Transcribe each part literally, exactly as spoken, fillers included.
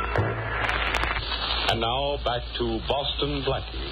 And now back to Boston Blackie.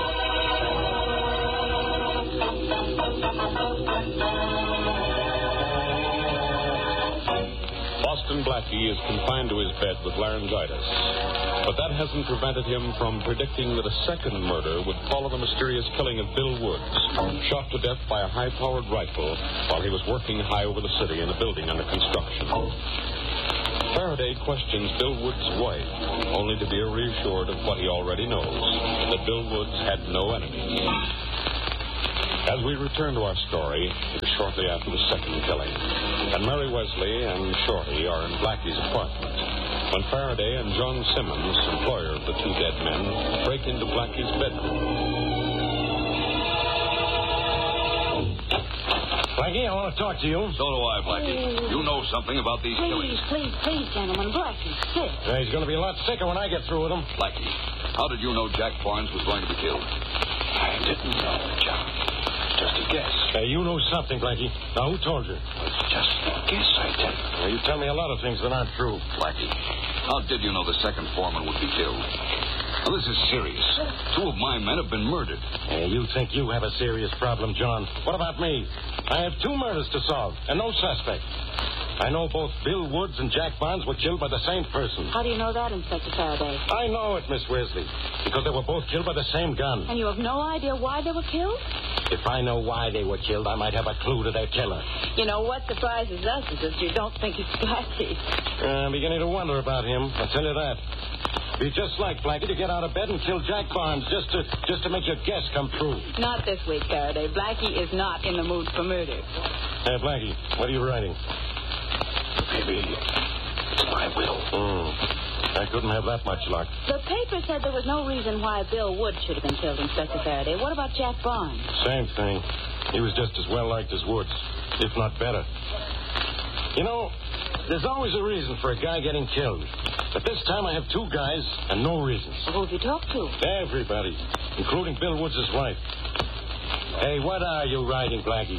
Boston Blackie is confined to his bed with laryngitis. But that hasn't prevented him from predicting that a second murder would follow the mysterious killing of Bill Woods, shot to death by a high-powered rifle while he was working high over the city in a building under construction. Faraday questions Bill Woods' wife, only to be reassured of what he already knows, that Bill Woods had no enemies. As we return to our story, it is shortly after the second killing, and Mary Wesley and Shorty are in Blackie's apartment when Faraday and John Simmons, employer of the two dead men, break into Blackie's bedroom. Blackie, I want to talk to you. So do I, Blackie. Oh. You know something about these Please, killings. please, please, gentlemen. Blackie's sick. Yeah, he's going to be a lot sicker when I get through with him. Blackie, how did you know Jack Barnes was going to be killed? I didn't know, John. Just a guess. Hey, you know something, Blackie. Now, who told you? It's just a guess, I tell you. Well, you tell me a lot of things that aren't true. Blackie, how did you know the second foreman would be killed? Now, this is serious. Two of my men have been murdered. Hey, you think you have a serious problem, John. What about me? I have two murders to solve, and no suspect. I know both Bill Woods and Jack Barnes were killed by the same person. How do you know that, Inspector Faraday? I know it, Miss Wesley, because they were both killed by the same gun. And you have no idea why they were killed? If I know why they were killed, I might have a clue to their killer. You know, what surprises us is that you don't think it's Blackie. Uh, I'm beginning to wonder about him, I'll tell you that. Be just like Blackie to get out of bed and kill Jack Barnes just to just to make your guess come true. Not this week, Faraday. Blackie is not in the mood for murder. Hey, Blackie, what are you writing? Maybe it's my will. Hmm. I couldn't have that much luck. The paper said there was no reason why Bill Woods should have been killed, Inspector Faraday. What about Jack Barnes? Same thing. He was just as well liked as Woods, if not better. You know, there's always a reason for a guy getting killed. But this time I have two guys and no reasons. Who have you talked to? Everybody, including Bill Woods' wife. Hey, what are you writing, Blackie?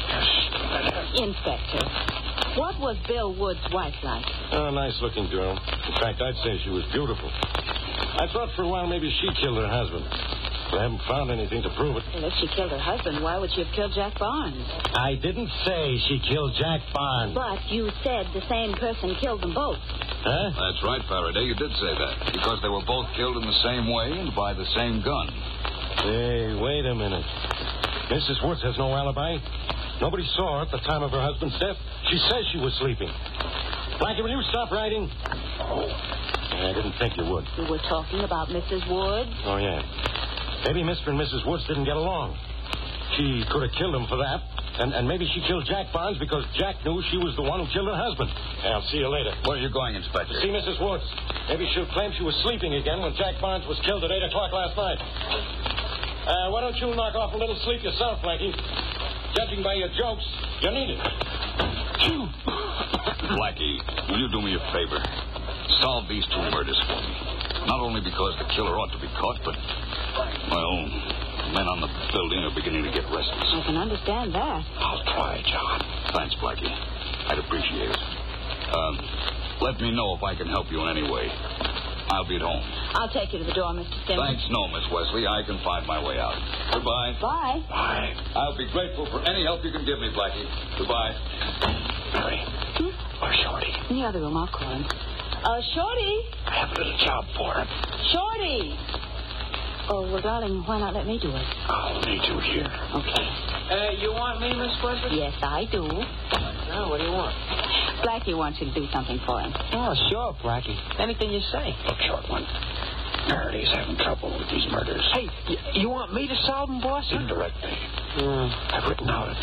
Inspector, what was Bill Woods' wife like? Oh, a nice-looking girl. In fact, I'd say she was beautiful. I thought for a while maybe she killed her husband. But I haven't found anything to prove it. Well, if she killed her husband, why would she have killed Jack Barnes? I didn't say she killed Jack Barnes. But you said the same person killed them both. Huh? That's right, Faraday. You did say that. Because they were both killed in the same way and by the same gun. Hey, wait a minute. Missus Woods has no alibi. Nobody saw her at the time of her husband's death. She says she was sleeping. Blackie, will you stop writing? Oh, I didn't think you would. You were talking about Missus Woods? Oh, yeah. Maybe Mister and Missus Woods didn't get along. She could have killed him for that. And, and maybe she killed Jack Barnes because Jack knew she was the one who killed her husband. I'll see you later. Where are you going, Inspector? To see Missus Woods. Maybe she'll claim she was sleeping again when Jack Barnes was killed at eight o'clock last night. Uh, why don't you knock off a little sleep yourself, Blackie? Judging by your jokes, you need it. Blackie, will you do me a favor? Solve these two murders for me. Not only because the killer ought to be caught, but, well, men on the building are beginning to get restless. I can understand that. I'll try, John. Thanks, Blackie. I'd appreciate it. Um, let me know if I can help you in any way. I'll be at home. I'll take you to the door, Mister Simmons. Thanks, no, Miss Wesley. I can find my way out. Goodbye. Bye. Bye. I'll be grateful for any help you can give me, Blackie. Goodbye. Mary. Hmm? Where's Shorty? In the other room, I'll call him. Uh, Shorty! I have a little job for him. Shorty! Oh, well, darling, why not let me do it? I'll need you here. Okay. Uh, you want me, Miss Wesley? Yes, I do. Oh, what do you want? Blackie wants you to do something for him. Oh, sure, Blackie. Anything you say. Look, short one. Faraday's having trouble with these murders. Hey, y- you want me to solve them, boss? Indirectly. Hmm. I've written out a